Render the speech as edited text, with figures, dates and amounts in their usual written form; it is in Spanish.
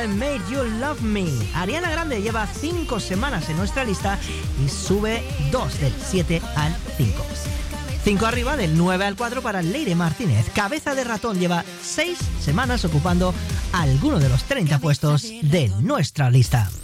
Holiday, Made You Love Me. Ariana Grande lleva 5 semanas en nuestra lista y sube 2 del 7 al 5. 5 arriba, del 9 al 4 para Leire Martínez. Cabeza de Ratón lleva 6 semanas ocupando alguno de los 30 puestos de nuestra lista.